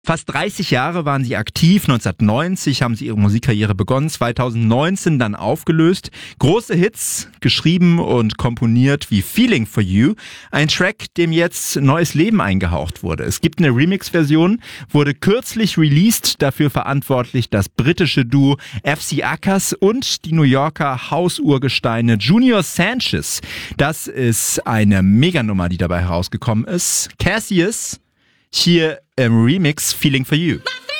Fast 30 Jahre waren sie aktiv, 1990 haben sie ihre Musikkarriere begonnen, 2019 dann aufgelöst. Große Hits, geschrieben und komponiert wie Feeling for You, ein Track, dem jetzt neues Leben eingehaucht wurde. Es gibt eine Remix-Version, wurde kürzlich released, dafür verantwortlich das britische Duo FC Ackers und die New Yorker Hausurgesteine Junior Sanchez. Das ist eine Meganummer, die dabei herausgekommen ist. Cassius, hier im Remix Feeling for You.